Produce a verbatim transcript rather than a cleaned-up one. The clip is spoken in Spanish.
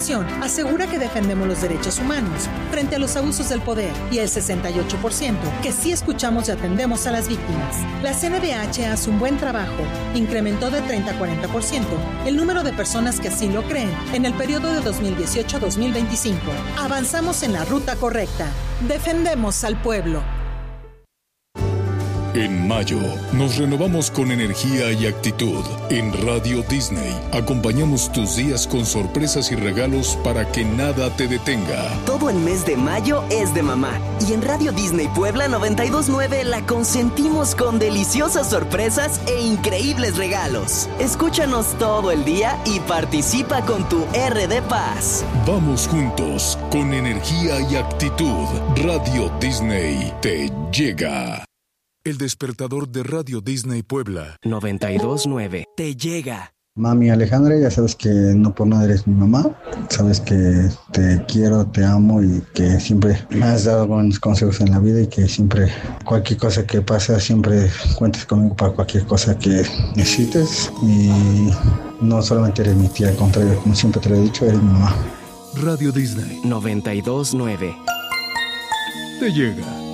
población asegura que defendemos los derechos humanos frente a los abusos del poder y el sesenta y ocho por ciento que sí escuchamos y atendemos a las víctimas. La C N D H hace un buen trabajo. Incrementó de treinta a cuarenta por ciento el número de personas que así lo creen en el periodo de dos mil dieciocho a dos mil veinticinco. Avanzamos en la ruta correcta. Defendemos al pueblo. En mayo, nos renovamos con energía y actitud. En Radio Disney, acompañamos tus días con sorpresas y regalos para que nada te detenga. Todo el mes de mayo es de mamá. Y en Radio Disney Puebla noventa y dos punto nueve la consentimos con deliciosas sorpresas e increíbles regalos. Escúchanos todo el día y participa con tu R D Paz. Vamos juntos, con energía y actitud. Radio Disney te llega. El despertador de Radio Disney Puebla noventa y dos punto nueve te llega. Mami Alejandra, ya sabes que no por nada eres mi mamá. Sabes que te quiero, te amo y que siempre me has dado buenos consejos en la vida y que siempre, cualquier cosa que pasa, siempre cuentes conmigo para cualquier cosa que necesites. Y no solamente eres mi tía, al contrario, como siempre te lo he dicho, eres mi mamá. Radio Disney noventa y dos punto nueve te llega.